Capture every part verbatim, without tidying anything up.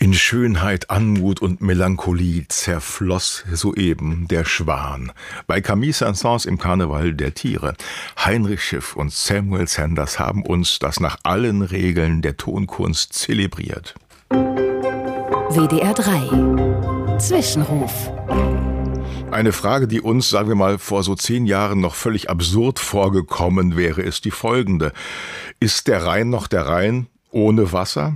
In Schönheit, Anmut und Melancholie zerfloss soeben der Schwan. Bei Camille Saint-Saëns im Karneval der Tiere. Heinrich Schiff und Samuel Sanders haben uns das nach allen Regeln der Tonkunst zelebriert. W D R drei Zwischenruf. Eine Frage, die uns, sagen wir mal, vor so zehn Jahren noch völlig absurd vorgekommen wäre, ist die folgende. Ist der Rhein noch der Rhein ohne Wasser?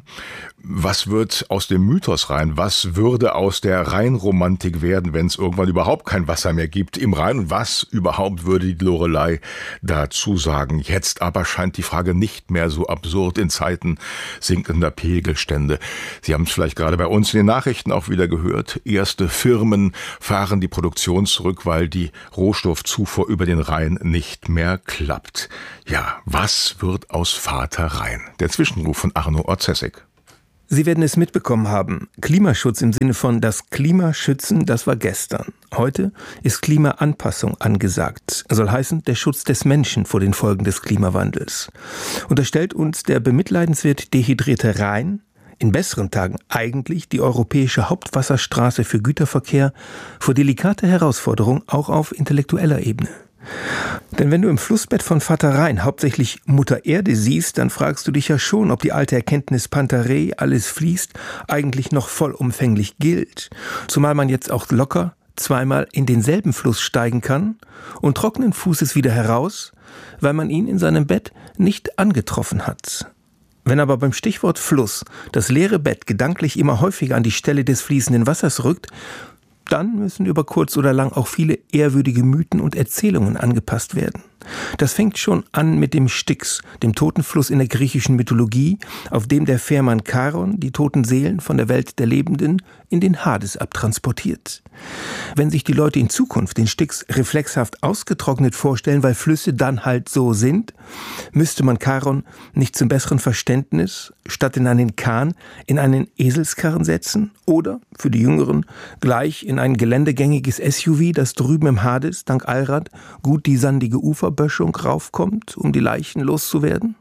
Was wird aus dem Mythos Rhein? Was würde aus der Rheinromantik werden, wenn es irgendwann überhaupt kein Wasser mehr gibt im Rhein? Und was überhaupt würde die Loreley dazu sagen? Jetzt aber scheint die Frage nicht mehr so absurd in Zeiten sinkender Pegelstände. Sie haben es vielleicht gerade bei uns in den Nachrichten auch wieder gehört. Erste Firmen fahren die Produktion zurück, weil die Rohstoffzufuhr über den Rhein nicht mehr klappt. Ja, was wird aus Vater Rhein? Der Zwischenruf von Arno Orzesek. Sie werden es mitbekommen haben. Klimaschutz im Sinne von das Klima schützen, das war gestern. Heute ist Klimaanpassung angesagt. Soll heißen, der Schutz des Menschen vor den Folgen des Klimawandels. Und da stellt uns der bemitleidenswert dehydrierte Rhein in besseren Tagen eigentlich die europäische Hauptwasserstraße für Güterverkehr vor delikate Herausforderungen auch auf intellektueller Ebene. Denn wenn du im Flussbett von Vater Rhein hauptsächlich Mutter Erde siehst, dann fragst du dich ja schon, ob die alte Erkenntnis Pantarei, alles fließt, eigentlich noch vollumfänglich gilt. Zumal man jetzt auch locker zweimal in denselben Fluss steigen kann und trockenen Fußes wieder heraus, weil man ihn in seinem Bett nicht angetroffen hat. Wenn aber beim Stichwort Fluss das leere Bett gedanklich immer häufiger an die Stelle des fließenden Wassers rückt, dann müssen über kurz oder lang auch viele ehrwürdige Mythen und Erzählungen angepasst werden. Das fängt schon an mit dem Styx, dem Totenfluss in der griechischen Mythologie, auf dem der Fährmann Charon die toten Seelen von der Welt der Lebenden in den Hades abtransportiert. Wenn sich die Leute in Zukunft den Styx reflexhaft ausgetrocknet vorstellen, weil Flüsse dann halt so sind, müsste man Charon nicht zum besseren Verständnis statt in einen Kahn in einen Eselskarren setzen oder, für die Jüngeren, gleich in ein geländegängiges S U V, das drüben im Hades dank Allrad gut die sandige Uferböschung raufkommt, um die Leichen loszuwerden?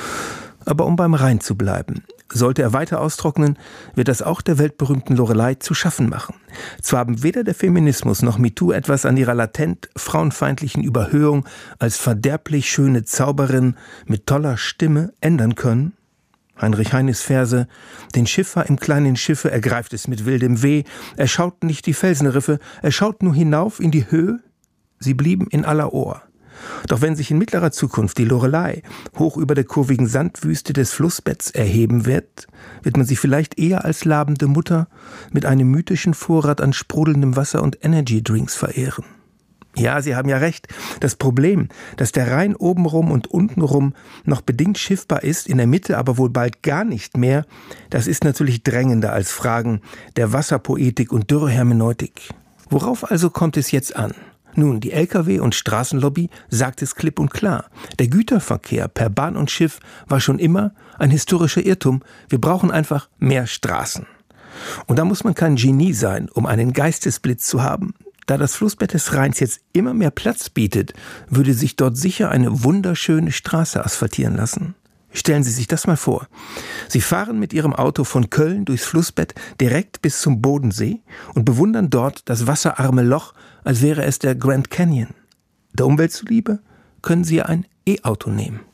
Aber um beim Rhein zu bleiben. Sollte er weiter austrocknen, wird das auch der weltberühmten Loreley zu schaffen machen. Zwar haben weder der Feminismus noch MeToo etwas an ihrer latent frauenfeindlichen Überhöhung als verderblich schöne Zauberin mit toller Stimme ändern können. Heinrich Heines Verse: Den Schiffer im kleinen Schiffe ergreift es mit wildem Weh, er schaut nicht die Felsenriffe, er schaut nur hinauf in die Höhe. Sie blieben in aller Ohr. Doch wenn sich in mittlerer Zukunft die Loreley hoch über der kurvigen Sandwüste des Flussbetts erheben wird, wird man sie vielleicht eher als labende Mutter mit einem mythischen Vorrat an sprudelndem Wasser und Energydrinks verehren. Ja, Sie haben ja recht. Das Problem, dass der Rhein obenrum und untenrum noch bedingt schiffbar ist, in der Mitte aber wohl bald gar nicht mehr, das ist natürlich drängender als Fragen der Wasserpoetik und Dürrehermeneutik. Worauf also kommt es jetzt an? Nun, die L K W- und Straßenlobby sagt es klipp und klar. Der Güterverkehr per Bahn und Schiff war schon immer ein historischer Irrtum. Wir brauchen einfach mehr Straßen. Und da muss man kein Genie sein, um einen Geistesblitz zu haben. Da das Flussbett des Rheins jetzt immer mehr Platz bietet, würde sich dort sicher eine wunderschöne Straße asphaltieren lassen. Stellen Sie sich das mal vor. Sie fahren mit Ihrem Auto von Köln durchs Flussbett direkt bis zum Bodensee und bewundern dort das wasserarme Loch, als wäre es der Grand Canyon. Der Umwelt zuliebe können Sie ein E-Auto nehmen.